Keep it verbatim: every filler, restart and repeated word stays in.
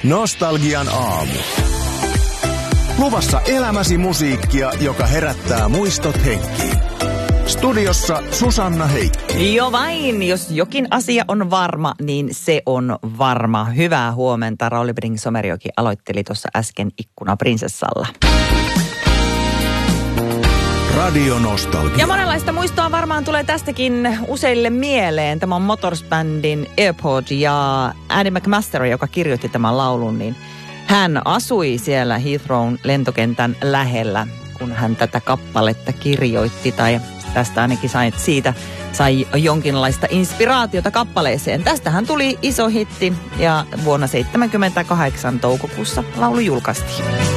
Nostalgian aamu. Luvassa elämäsi musiikkia, joka herättää muistot henkiin. Studiossa Susanna Heikki. Jo vain, jos jokin asia on varma, niin se on varma. Hyvää huomenta. Rauli Bring-Somerjoki aloitteli tuossa äsken Ikkuna prinsessalla. Radio Nostalgia. Ja monenlaista muistoa varmaan tulee tästäkin useille mieleen. Tämä on Motors-bändin Airpod ja Andy McMaster, joka kirjoitti tämän laulun, niin hän asui siellä Heathrown lentokentän lähellä, kun hän tätä kappaletta kirjoitti, tai tästä ainakin sai, siitä sai jonkinlaista inspiraatiota kappaleeseen. Tästähän tuli iso hitti ja vuonna seitsemänkymmentäkahdeksan toukokuussa laulu julkaistiin.